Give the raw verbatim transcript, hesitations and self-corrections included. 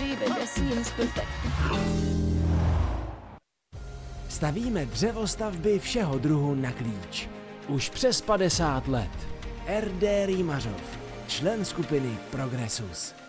David seems perfect. Stavíme dřevostavby všeho druhu na klíč. Už přes padesát let. R D Rýmařov, člen skupiny Progressus.